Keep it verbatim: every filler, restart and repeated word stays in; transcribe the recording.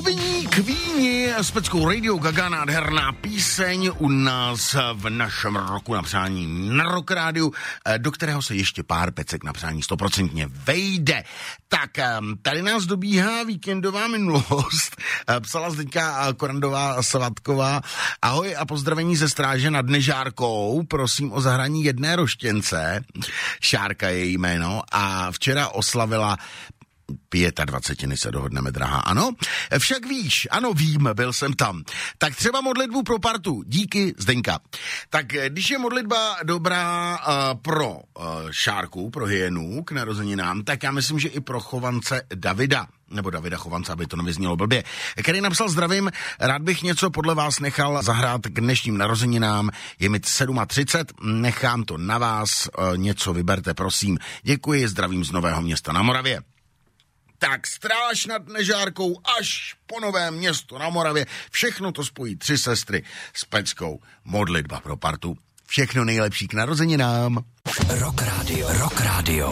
Povinní k víni s Peckou Radio Gaga, nádherná píseň u nás v našem roku na přání na Rock Rádiu, do kterého se ještě pár pecek na přání stoprocentně vejde. Tak tady nás dobíhá víkendová minulost. Psala Zdeňka Korandová Svatková. Ahoj a pozdravení ze stráže nad Nežárkou. Prosím o zahraní jedné roštěnce. Šárka je jméno. A včera oslavila dvacetiny se dohodneme, drahá. Ano, však víš, ano vím, byl jsem tam. Tak třeba modlitbu pro partu. Díky, Zdeňka. Tak když je modlitba dobrá uh, pro uh, Šárku, pro hyenu k narozeninám, tak já myslím, že i pro chovance Davida, nebo Davida Chovance, aby to nevyznělo blbě, který napsal zdravím, rád bych něco podle vás nechal zahrát k dnešním narozeninám, je mi třicet sedm, nechám to na vás, uh, něco vyberte, prosím. Děkuji, zdravím z Nového Města na Moravě. Tak Stráž nad Nežárkou až po Nové Město na Moravě. Všechno to spojí tři sestry s Peckou. Modlitba pro partu. Všechno nejlepší k narozeninám. Rock Radio. Rock Radio.